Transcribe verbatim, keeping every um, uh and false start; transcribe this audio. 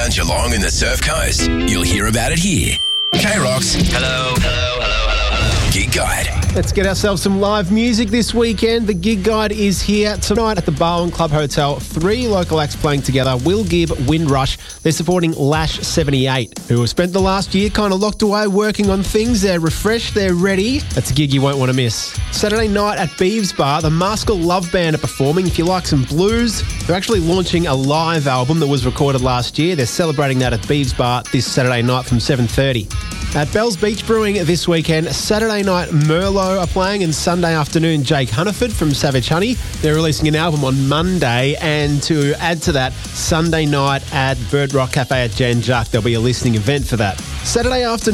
around Geelong and the Surf Coast? You'll hear about it here. K-Rocks. Hello, hello, hello, hello, hello. Gig Guide. Let's get ourselves some live music this weekend. The Gig Guide is here tonight at the Barwon Club Hotel. Three local acts playing together. Will Gibb, Windrush. They're supporting Lash seventy-eight, who have spent the last year kind of locked away working on things. They're refreshed, they're ready. That's a gig you won't want to miss. Saturday night at Beeves Bar, the Maskell Love Band are performing. If you like some blues, they're actually launching a live album that was recorded last year. They're celebrating that at Beeves Bar this Saturday night from seven thirty. At Bell's Beach Brewing this weekend, Saturday night Merlot are playing, and Sunday afternoon Jake Hunniford from Savage Honey. They're releasing an album on Monday, and to add to that, Sunday night at Bird Rock Cafe at Jan Jacques, there'll be a listening event for that. Saturday afternoon